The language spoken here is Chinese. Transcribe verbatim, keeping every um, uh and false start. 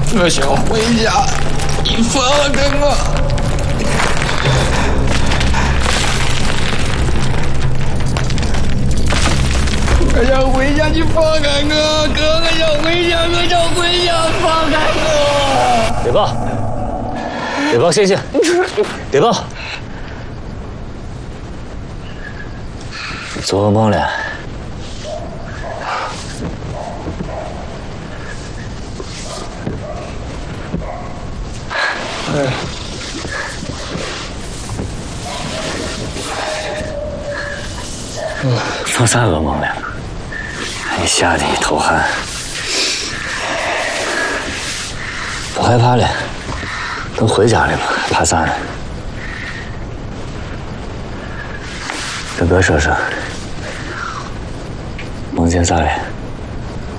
我想回家，你放开我！我想回家，你放开我！哥，我想回家，我想回家，放开我！ 别抱，别抱，谢谢，别抱。做噩梦了。 哎， 做啥噩梦了？你吓得一头汗。不害怕了？都回家了吧？怕啥呢？跟哥说说，梦见啥了？